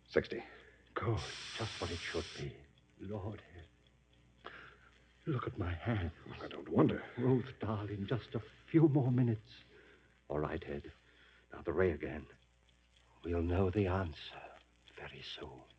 60. Good. Just what it should be. Lord, look at my hand. Well, I don't wonder. Ruth, darling, just a few more minutes. All right, Ed. Now the ray again. We'll know the answer very soon.